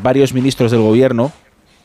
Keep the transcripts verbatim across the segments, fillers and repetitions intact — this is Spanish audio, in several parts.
varios ministros del gobierno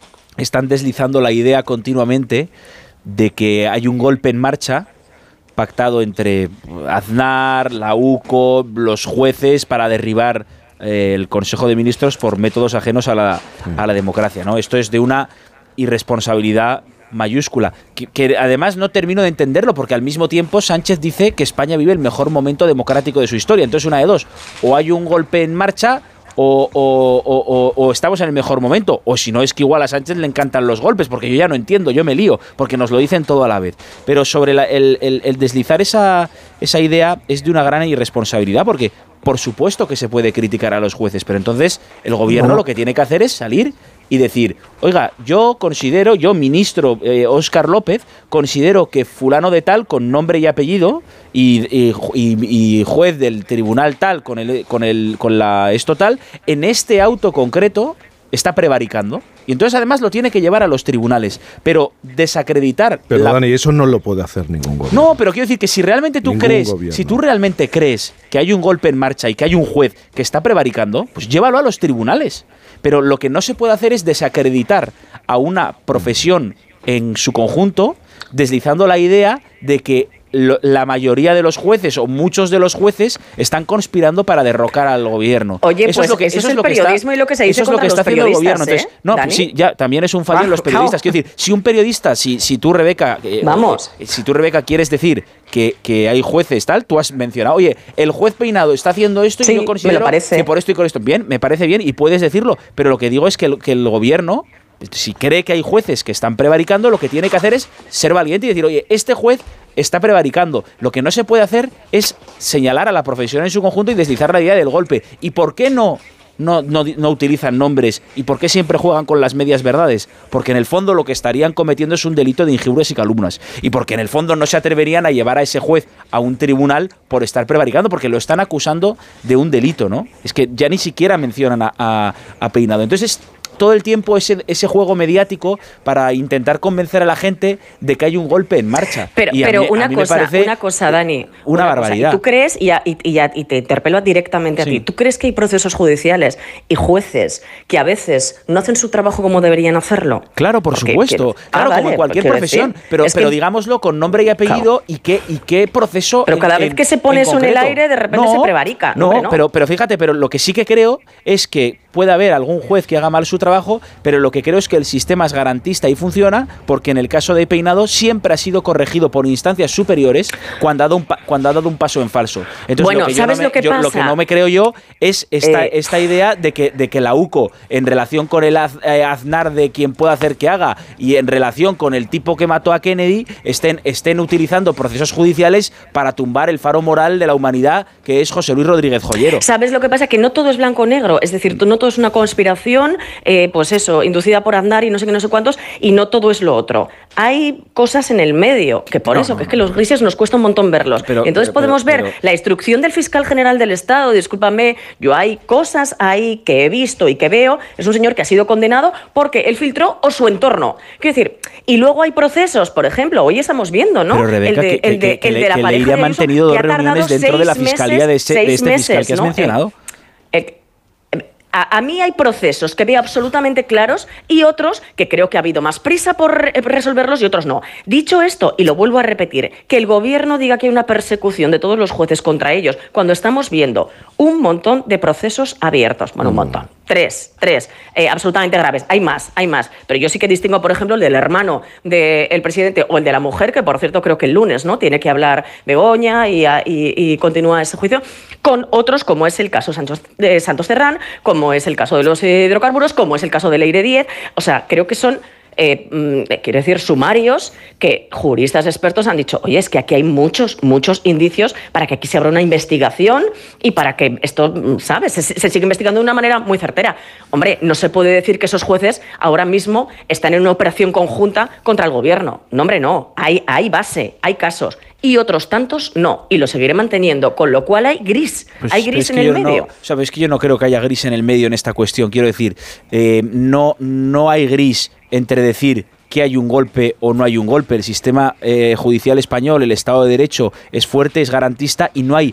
están deslizando la idea continuamente de que hay un golpe en marcha pactado entre Aznar, la U C O, los jueces para derribar eh, el Consejo de Ministros por métodos ajenos a la, a la democracia, ¿no? Esto es de una irresponsabilidad mayúscula, que, que además no termino de entenderlo, porque al mismo tiempo Sánchez dice que España vive el mejor momento democrático de su historia. Entonces, una de dos, o hay un golpe en marcha o, o, o, o, o estamos en el mejor momento, o si no es que igual a Sánchez le encantan los golpes, porque yo ya no entiendo, yo me lío, porque nos lo dicen todo a la vez. Pero sobre la, el, el, el deslizar esa, esa idea es de una gran irresponsabilidad, porque por supuesto que se puede criticar a los jueces, pero entonces el gobierno no. lo que tiene que hacer es salir y decir, oiga, yo considero, yo ministro eh, Óscar López, considero que fulano de tal, con nombre y apellido, y, y, y, y juez del tribunal tal, con el, con el, con la esto tal, en este auto concreto está prevaricando. Y entonces además lo tiene que llevar a los tribunales. Pero desacreditar... Pero la... Dani, eso no lo puede hacer ningún gobierno. No, pero quiero decir que si realmente tú ningún crees, gobierno. si tú realmente crees que hay un golpe en marcha y que hay un juez que está prevaricando, pues llévalo a los tribunales. Pero lo que no se puede hacer es desacreditar a una profesión en su conjunto, deslizando la idea de que lo, la mayoría de los jueces o muchos de los jueces están conspirando para derrocar al gobierno. Oye, eso pues es lo que, eso eso es el lo que periodismo está, y lo que se dice eso es lo que está haciendo el gobierno. Entonces, ¿eh? no, pues sí, ya también es un fallo en los periodistas. Quiero decir, si un periodista, si, si tú, Rebeca, eh, vamos, eh, si tú, Rebeca, quieres decir que, que hay jueces tal, tú has mencionado, oye, el juez Peinado está haciendo esto sí, y yo considero que por esto y con esto, bien, me parece bien y puedes decirlo, pero lo que digo es que el, que el gobierno, si cree que hay jueces que están prevaricando, lo que tiene que hacer es ser valiente y decir, oye, este juez está prevaricando. Lo que no se puede hacer es señalar a la profesión en su conjunto y deslizar la idea del golpe. ¿Y por qué no, no, no, no utilizan nombres? ¿Y por qué siempre juegan con las medias verdades? Porque en el fondo lo que estarían cometiendo es un delito de injurias y calumnias. Y porque en el fondo no se atreverían a llevar a ese juez a un tribunal por estar prevaricando, porque lo están acusando de un delito, ¿no? Es que ya ni siquiera mencionan a, a, a Peinado. Entonces, todo el tiempo ese, ese juego mediático para intentar convencer a la gente de que hay un golpe en marcha. Pero, y pero mí, una, cosa, una cosa, Dani. Una, una barbaridad. Cosa. ¿Tú crees, y, a, y, y, a, y te interpelo directamente a sí. ti, ¿tú crees que hay procesos judiciales y jueces que a veces no hacen su trabajo como deberían hacerlo? Claro, por Porque, supuesto. Que, claro, ah, vale, como en cualquier profesión. decir, pero, es pero que, digámoslo con nombre y apellido, claro. y, qué, y qué proceso. Pero cada en, vez que se pone eso en el aire, de repente no, se prevarica. No, hombre, no. Pero, pero fíjate, pero lo que sí que creo es que puede haber algún juez que haga mal su trabajo, pero lo que creo es que el sistema es garantista y funciona, porque en el caso de Peinado siempre ha sido corregido por instancias superiores cuando ha dado un, pa cuando ha dado un paso en falso. Entonces, bueno, lo que ¿sabes yo no me, lo que yo, pasa? Lo que no me creo yo es esta, eh, esta idea de que, de que la U C O, en relación con el Az, eh, Aznar de quien pueda hacer que haga, y en relación con el tipo que mató a Kennedy, estén, estén utilizando procesos judiciales para tumbar el faro moral de la humanidad, que es José Luis Rodríguez Joyero. ¿Sabes lo que pasa? Que no todo es blanco o negro, es decir, no todo es una conspiración, eh, pues eso, inducida por Aznar y no sé qué, no sé cuántos, y no todo es lo otro. Hay cosas en el medio, que por no, eso, no, que es que los grises nos cuesta un montón verlos. Pero, Entonces pero, podemos pero, ver pero, la instrucción del fiscal general del Estado, discúlpame, yo hay cosas ahí que he visto y que veo, es un señor que ha sido condenado porque él filtró o su entorno. Quiero decir, y luego hay procesos, por ejemplo, hoy estamos viendo, ¿no? Pero Rebeca, el de, que, el de, que, el de que, la que pareja Leire ha mantenido dos reuniones dentro de la fiscalía meses, de, ese, de este meses, fiscal que has ¿no? mencionado. Eh, eh, A, a mí hay procesos que veo absolutamente claros y otros que creo que ha habido más prisa por re resolverlos y otros no. Dicho esto, y lo vuelvo a repetir, que el gobierno diga que hay una persecución de todos los jueces contra ellos, cuando estamos viendo un montón de procesos abiertos. Bueno, un montón. Tres, tres, eh, absolutamente graves. Hay más, hay más. Pero yo sí que distingo, por ejemplo, el del hermano del presidente o el de la mujer, que por cierto creo que el lunes, ¿no?, tiene que hablar Begoña y, y, y continúa ese juicio, con otros como es el caso Santos, de Santos Cerrán, como es el caso de los hidrocarburos, como es el caso de Leire Díez. O sea, creo que son... Eh, quiero decir, sumarios que juristas expertos han dicho, oye, es que aquí hay muchos, muchos indicios para que aquí se abra una investigación y para que esto, ¿sabes?, se, se siga investigando de una manera muy certera. Hombre, no se puede decir que esos jueces ahora mismo están en una operación conjunta contra el gobierno. No, hombre, no. Hay, hay base, hay casos. Y otros tantos no, y lo seguiré manteniendo, con lo cual hay gris, pues, hay gris en el medio. No, sabes que yo no creo que haya gris en el medio en esta cuestión, quiero decir, eh, no, no hay gris entre decir que hay un golpe o no hay un golpe. El sistema eh, judicial español, el Estado de Derecho, es fuerte, es garantista y no hay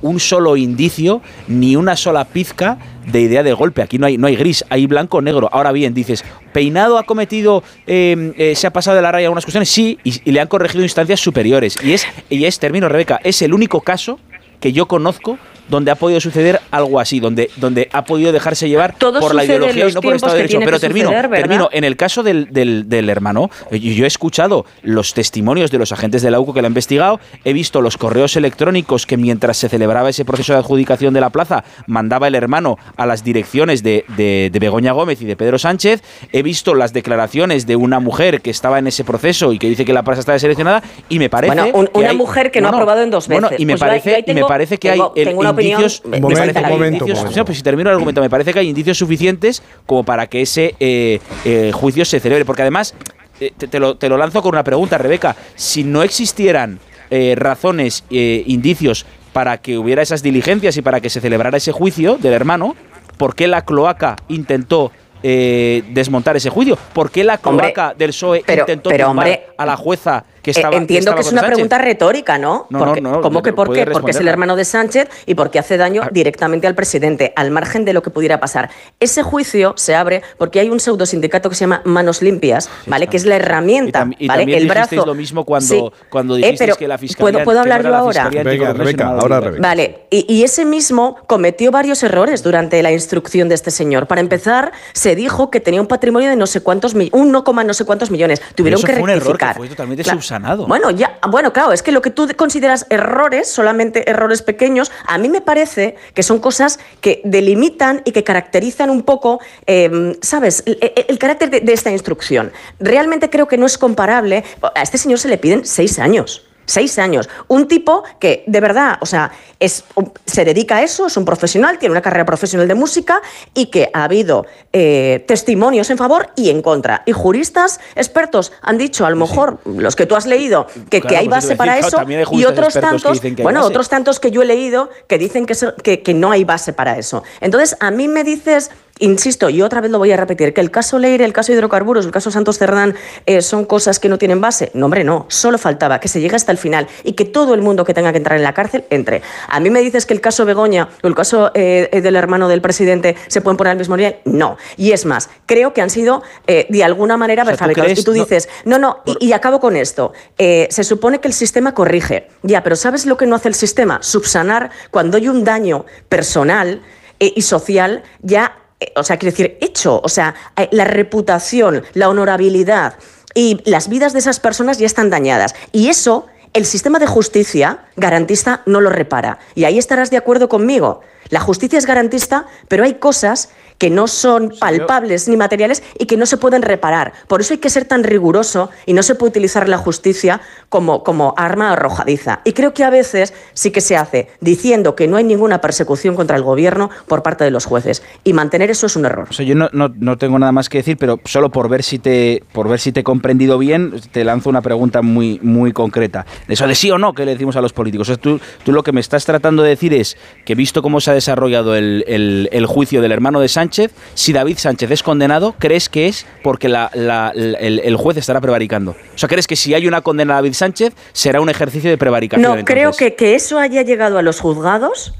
un solo indicio, ni una sola pizca de idea de golpe. Aquí no hay, no hay gris, hay blanco o negro. Ahora bien, dices, ¿Peinado ha cometido, eh, eh, se ha pasado de la raya en algunas cuestiones? Sí, y, y le han corregido instancias superiores. Y es, y es, termino, Rebeca, es el único caso que yo conozco donde ha podido suceder algo así, donde, donde ha podido dejarse llevar Todo por la ideología y no por el Estado de Derecho. Pero termino, suceder, termino. En el caso del, del, del hermano, yo, yo he escuchado los testimonios de los agentes de la U C O que lo han investigado, he visto los correos electrónicos que mientras se celebraba ese proceso de adjudicación de la plaza, mandaba el hermano a las direcciones de, de, de Begoña Gómez y de Pedro Sánchez, he visto las declaraciones de una mujer que estaba en ese proceso y que dice que la plaza está deseleccionada, y me parece... Bueno, un, que una hay, mujer que no, no ha aprobado en dos veces. Bueno, y me, pues parece, yo, yo tengo, y me parece que tengo, hay el, tengo indicios... Opinión, me momento, parece que hay momento, indicios, momento. pues si termino el argumento, me parece que hay indicios suficientes como para que ese eh, eh, juicio se celebre. Porque además, eh, te, te, lo, te lo lanzo con una pregunta, Rebeca. Si no existieran eh, razones, eh, indicios para que hubiera esas diligencias y para que se celebrara ese juicio del hermano, ¿por qué la cloaca intentó eh, desmontar ese juicio? ¿Por qué la cloaca hombre, del P S O E pero, intentó pero, tumbar hombre, a la jueza que estaba, Entiendo que, estaba que es con una Sánchez? pregunta retórica, ¿no? No, porque, no, no, ¿Cómo que por qué? Porque es el hermano de Sánchez y porque hace daño ah. directamente al presidente, al margen de lo que pudiera pasar. Ese juicio se abre porque hay un pseudo sindicato que se llama Manos Limpias, ¿vale? Sí, que es la herramienta, y tam y ¿vale? También el brazo. Lo mismo cuando, sí. cuando dijisteis eh, que la fiscalía... ¿Puedo, ¿puedo hablar yo ahora? Venga, Rebeca, ahora Rebeca. Vale, y, y ese mismo cometió varios errores durante la instrucción de este señor. Para empezar, se dijo que tenía un patrimonio de no sé cuántos millones, uno, no sé cuántos millones. Tuvieron eso que fue rectificar. Un error que fue totalmente claro. subsanado. Bueno, ya, bueno, claro, es que lo que tú consideras errores, solamente errores pequeños, a mí me parece que son cosas que delimitan y que caracterizan un poco, eh, ¿sabes?, el, el, el carácter de, de esta instrucción. Realmente creo que no es comparable. A este señor se le piden seis años. Seis años. Un tipo que, de verdad, o sea, es, se dedica a eso, es un profesional, tiene una carrera profesional de música y que ha habido eh, testimonios en favor y en contra. Y juristas expertos han dicho, a lo mejor, sí, los que tú has leído, que, claro, que hay base para decir, eso, claro, y otros tantos, bueno, base. otros tantos que yo he leído que dicen que, se, que, que no hay base para eso. Entonces, a mí me dices... Insisto, y otra vez lo voy a repetir, que el caso Leire, el caso Hidrocarburos, el caso Santos Cerdán eh, son cosas que no tienen base. No, hombre, no. Solo faltaba que se llegue hasta el final y que todo el mundo que tenga que entrar en la cárcel entre. A mí me dices que el caso Begoña o el caso eh, del hermano del presidente se pueden poner al mismo nivel. No. Y es más, creo que han sido eh, de alguna manera prefabricados. O sea, ¿tú y tú dices, no, no, no y, y acabo con esto. Eh, se supone que el sistema corrige. Ya, pero ¿sabes lo que no hace el sistema? Subsanar cuando hay un daño personal eh, y social ya... O sea, quiero decir, hecho, o sea, la reputación, la honorabilidad y las vidas de esas personas ya están dañadas. Y eso, el sistema de justicia garantista no lo repara. Y ahí estarás de acuerdo conmigo. La justicia es garantista, pero hay cosas que no son palpables ni materiales y que no se pueden reparar. Por eso hay que ser tan riguroso y no se puede utilizar la justicia como, como arma arrojadiza. Y creo que a veces sí que se hace diciendo que no hay ninguna persecución contra el gobierno por parte de los jueces. Y mantener eso es un error. O sea, yo no, no, no tengo nada más que decir, pero solo por ver si te, por ver si te he comprendido bien, te lanzo una pregunta muy, muy concreta. Eso de sí o no que le decimos a los políticos. O sea, tú, tú lo que me estás tratando de decir es que, visto cómo se ha desarrollado el, el, el juicio del hermano de Sánchez, si David Sánchez es condenado, ¿crees que es porque la, la, la, el, el juez estará prevaricando? O sea, ¿crees que si hay una condena a David Sánchez será un ejercicio de prevaricación? No, entonces? creo que, que eso haya llegado a los juzgados.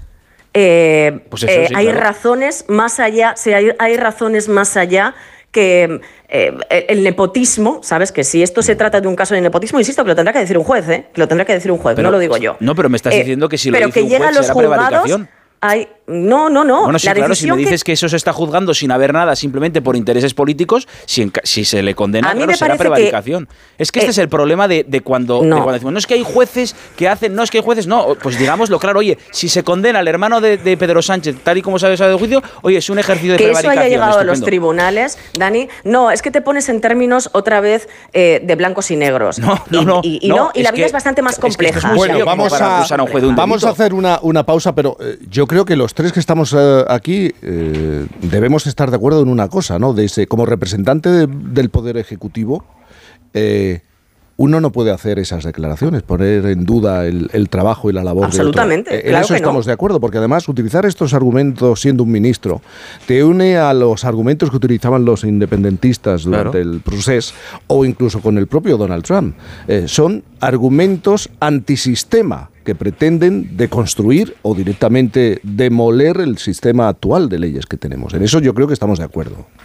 Eh, pues eso, eh, sí, hay claro. razones más allá, sí, hay, hay razones más allá que eh, el nepotismo, ¿sabes? Que si esto se trata de un caso de nepotismo, insisto, que lo tendrá que decir un juez, ¿eh? Que lo tendrá que decir un juez, pero, no lo digo yo. No, pero me estás eh, diciendo que si lo dice que un llega juez a los será juzgados, prevaricación. Hay, no, no, no. Bueno, sí, la claro, si me dices que... que eso se está juzgando sin haber nada, simplemente por intereses políticos, si, en, si se le condena, a mí claro, me será prevaricación. Que, es que este eh, es el problema de, de, cuando, no. de cuando decimos, no es que hay jueces que hacen, no es que hay jueces, no, pues digámoslo claro, oye, si se condena al hermano de, de Pedro Sánchez, tal y como se ha desarrollado el juicio, oye, es un ejercicio de que prevaricación. Que eso haya llegado estupendo. a los tribunales, Dani, no, es que te pones en términos otra vez eh, de blancos y negros. No, no, y, no. Y, y, no, no, y la vida que, es bastante más compleja. Es que es bueno, vamos a, a, vamos a hacer una, una pausa, pero eh, yo creo que los tres que estamos eh, aquí eh, debemos estar de acuerdo en una cosa, ¿no? De ese, como representante de, del Poder Ejecutivo, eh, uno no puede hacer esas declaraciones, poner en duda el, el trabajo y la labor. Absolutamente, de otro. Eh, claro en eso que estamos no. de acuerdo, porque además utilizar estos argumentos siendo un ministro te une a los argumentos que utilizaban los independentistas durante claro. el procés o incluso con el propio Donald Trump. Eh, son argumentos antisistema. que pretenden deconstruir o directamente demoler el sistema actual de leyes que tenemos. En eso yo creo que estamos de acuerdo.